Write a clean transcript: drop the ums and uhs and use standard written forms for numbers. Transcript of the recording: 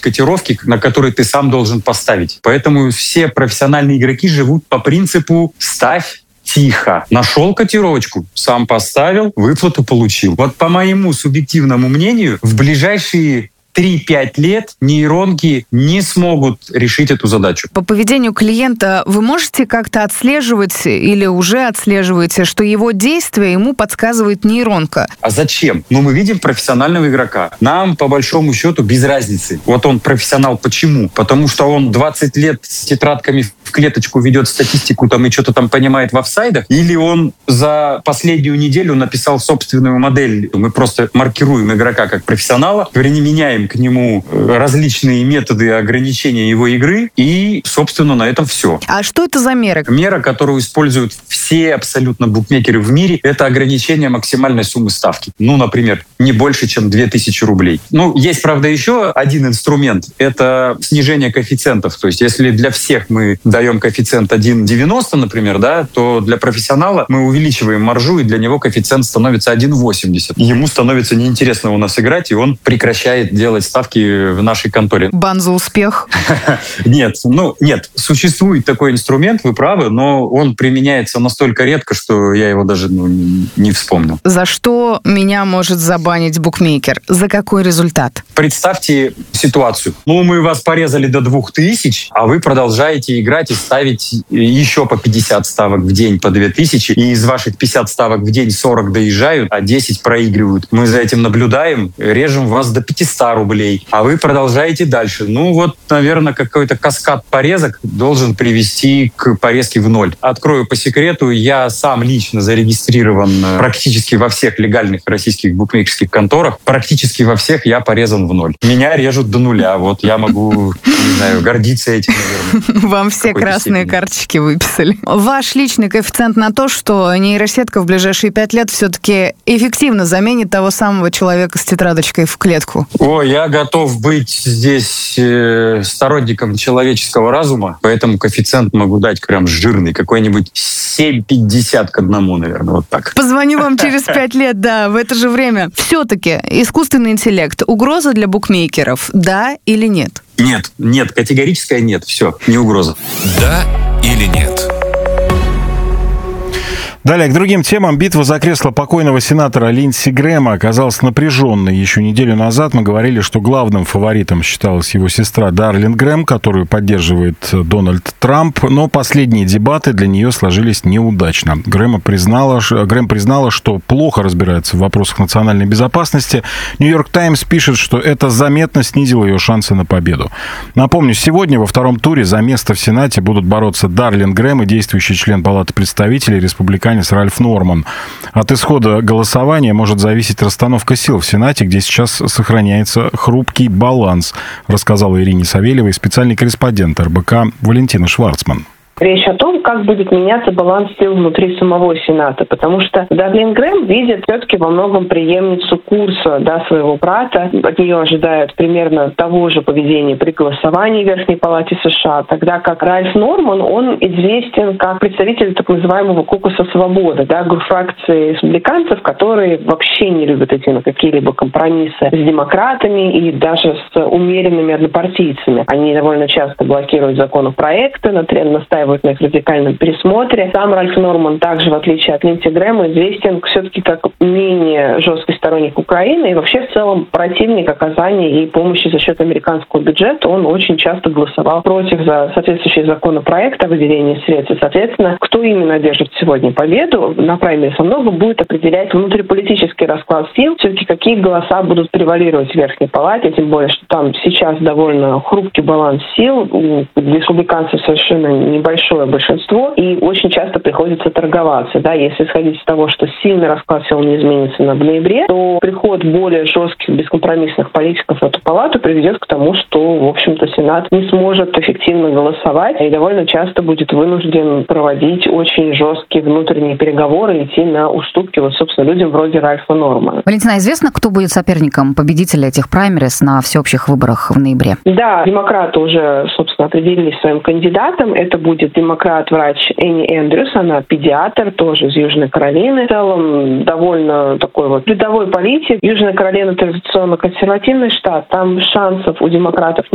котировки, на которые ты сам должен поставить. Поэтому все профессиональные игроки живут по принципу «ставь тихо». Нашел котировочку, сам поставил, выплату получил. Вот по моему субъективному мнению, в ближайшие 3-5 лет нейронки не смогут решить эту задачу. По поведению клиента вы можете как-то отслеживать или уже отслеживаете, что его действия ему подсказывает нейронка? А зачем? Мы видим профессионального игрока. Нам, по большому счету, без разницы. Вот он профессионал. Почему? Потому что он 20 лет с тетрадками в клеточку ведет статистику и что-то там понимает в офсайдах, или он за последнюю неделю написал собственную модель. Мы просто маркируем игрока как профессионала, применяем к нему различные методы ограничения его игры, и, собственно, на этом все. А что это за мера? Мера, которую используют все абсолютно букмекеры в мире, это ограничение максимальной суммы ставки. Например, не больше, чем 2000 рублей. Есть, правда, еще один инструмент. Это снижение коэффициентов. То есть, если для всех мы даем коэффициент 1,90, например, то для профессионала мы увеличиваем маржу, и для него коэффициент становится 1,80. Ему становится неинтересно у нас играть, и он прекращает делать ставки в нашей конторе. Бан за успех? Нет. Существует такой инструмент, вы правы, но он применяется настолько редко, что я его даже не вспомнил. За что меня может забанить букмекер? За какой результат? Представьте ситуацию. Мы вас порезали до 2000, а вы продолжаете играть и ставить еще по 50 ставок в день, по 2000, и из ваших 50 ставок в день 40 доезжают, а 10 проигрывают. Мы за этим наблюдаем, режем вас до 500 рублей, а вы продолжаете дальше. Наверное, какой-то каскад порезок должен привести к порезке в ноль. Открою по секрету, я сам лично зарегистрирован практически во всех легальных российских букмекерских конторах. Практически во всех я порезан в ноль. Меня режут до нуля. Вот я могу, гордиться этим, наверное. Вам все красные карточки выписали. Ваш личный коэффициент на то, что нейросетка в ближайшие 5 лет все-таки эффективно заменит того самого человека с тетрадочкой в клетку? Я готов быть здесь сторонником человеческого разума, поэтому коэффициент могу дать прям жирный, какой-нибудь 7,50 к 1, наверное, вот так. Позвоню вам через 5 лет, да, в это же время. Все-таки искусственный интеллект — угроза для букмекеров, да или нет? Нет, категорическое нет, все, не угроза. Да или нет? Далее, к другим темам. Битва за кресло покойного сенатора Линдси Грэма оказалась напряженной. Еще неделю назад мы говорили, что главным фаворитом считалась его сестра Дарлин Грэм, которую поддерживает Дональд Трамп, но последние дебаты для нее сложились неудачно. Грэм признала, что плохо разбирается в вопросах национальной безопасности. Нью-Йорк Таймс пишет, что это заметно снизило ее шансы на победу. Напомню, сегодня во втором туре за место в Сенате будут бороться Дарлин Грэм и действующий член Палаты представителей республиканец Ральф Норман. От исхода голосования может зависеть расстановка сил в Сенате, где сейчас сохраняется хрупкий баланс, рассказала Ирине Савельевой специальный корреспондент РБК Валентина Шварцман. Речь о том, как будет меняться баланс сил внутри самого Сената, потому что Дарлин Грэм видит все-таки во многом преемницу курса своего брата. От нее ожидают примерно того же поведения при голосовании в Верхней Палате США, тогда как Ральф Норман, он известен как представитель так называемого кокуса свободы, фракции республиканцев, которые вообще не любят идти на какие-либо компромиссы с демократами и даже с умеренными однопартийцами. Они довольно часто блокируют законопроекты, настаивают на их радикальном пересмотре. Сам Ральф Норман также, в отличие от Линдси Грэма, известен все-таки как менее жесткий сторонник Украины и вообще в целом противник оказания ей помощи за счет американского бюджета. Он очень часто голосовал против за соответствующий законопроект о выделении средств. И, соответственно, кто именно одержит сегодня победу на праймериз во многом будет определять внутриполитический расклад сил, все-таки какие голоса будут превалировать в Верхней Палате, тем более, что там сейчас довольно хрупкий баланс сил, у республиканцев совершенно небольшое большинство, и очень часто приходится торговаться. Если исходить из того, что сильный расклад сил не изменится в ноябре, то приход более жестких, бескомпромиссных политиков в эту палату приведет к тому, что, в общем-то, Сенат не сможет эффективно голосовать и довольно часто будет вынужден проводить очень жесткие внутренние переговоры, идти на уступки, собственно, людям вроде Ральфа Нормана. Валентина, известно, кто будет соперником победителя этих праймериз на всеобщих выборах в ноябре? Да, демократы уже, собственно, определились своим кандидатом. Это будет демократ-врач Энни Эндрюс, она педиатр, тоже из Южной Каролины. В целом, довольно такой рядовой политик. Южная Каролина традиционно консервативный штат, там шансов у демократов